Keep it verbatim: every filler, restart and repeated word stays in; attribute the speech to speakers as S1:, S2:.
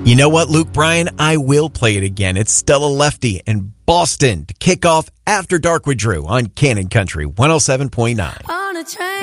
S1: You know what, Luke Bryan? I will play it again. It's Stella Lefty and Boston to kick off After Dark with Drew on Cannon Country one oh seven point nine.
S2: On a train.